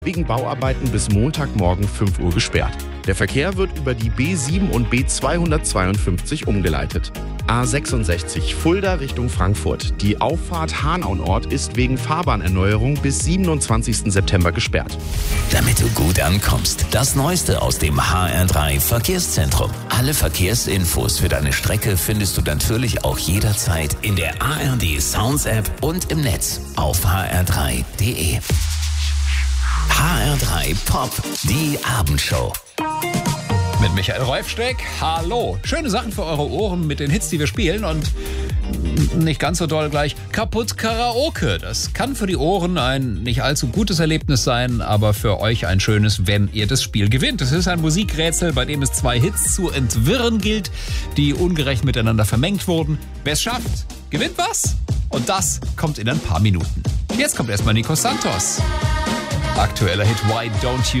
wegen Bauarbeiten bis Montagmorgen 5 Uhr gesperrt. Der Verkehr wird über die B7 und B252 umgeleitet. A66 Fulda Richtung Frankfurt. Die Auffahrt Hanau-Nord ist wegen Fahrbahnerneuerung bis 27. September gesperrt. Damit du gut ankommst, das Neueste aus dem HR3 Verkehrszentrum. Alle Verkehrsinfos für deine Strecke findest du natürlich auch jederzeit in der ARD Sounds App und im Netz auf hr3.de. HR3 Pop, die Abendshow. Mit Michael Reufsteck. Hallo. Schöne Sachen für eure Ohren mit den Hits, die wir spielen und nicht ganz so doll gleich kaputt Karaoke. Das kann für die Ohren ein nicht allzu gutes Erlebnis sein, aber für euch ein schönes, wenn ihr das Spiel gewinnt. Es ist ein Musikrätsel, bei dem es 2 Hits zu entwirren gilt, die ungerecht miteinander vermengt wurden. Wer es schafft, gewinnt was. Und das kommt in ein paar Minuten. Jetzt kommt erstmal Nico Santos. Aktueller Hit Why Don't You